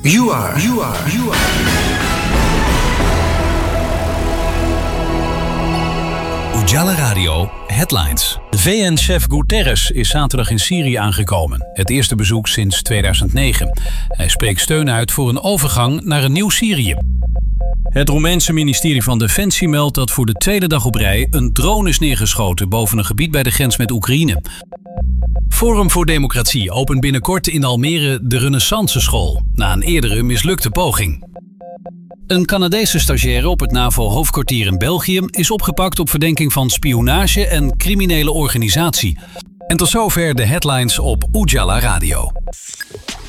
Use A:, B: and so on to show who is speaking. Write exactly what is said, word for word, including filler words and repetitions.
A: You are, you are, you are.
B: Ujala Radio Headlines. De V N-chef Guterres is zaterdag in Syrië aangekomen. Het eerste bezoek sinds tweeduizend negen. Hij spreekt steun uit voor een overgang naar een nieuw Syrië. Het Roemeense ministerie van Defensie meldt dat voor de tweede dag op rij een drone is neergeschoten boven een gebied bij de grens met Oekraïne. Forum voor Democratie opent binnenkort in Almere de Renaissance School, na een eerdere mislukte poging. Een Canadese stagiaire op het NAVO-hoofdkwartier in België is opgepakt op verdenking van spionage en criminele organisatie. En tot zover de headlines op Ujala Radio.